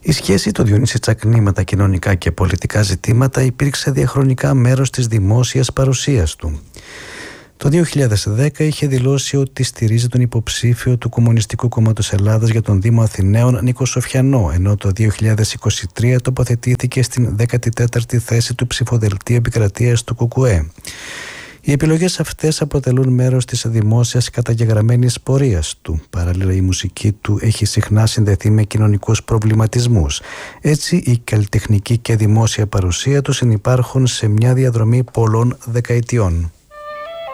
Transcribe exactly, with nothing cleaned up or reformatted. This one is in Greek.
Η σχέση του Διονύση Τσακνή με τα κοινωνικά και πολιτικά ζητήματα υπήρξε διαχρονικά μέρος της δημόσιας παρουσίας του. Το δύο χιλιάδες δέκα είχε δηλώσει ότι στηρίζει τον υποψήφιο του Κομμουνιστικού Κόμματος Ελλάδας για τον Δήμο Αθηναίων, Νίκο Σοφιανό, ενώ το δύο χιλιάδες είκοσι τρία τοποθετήθηκε στην δέκατη τέταρτη θέση του ψηφοδελτίου επικρατείας του ΚΚΕ. Οι επιλογές αυτές αποτελούν μέρος της δημόσιας καταγεγραμμένης πορείας του. Παράλληλα, η μουσική του έχει συχνά συνδεθεί με κοινωνικούς προβληματισμούς. Έτσι, η καλλιτεχνική και δημόσια παρουσία του συνυπάρχουν σε μια διαδρομή πολλών δεκαετιών.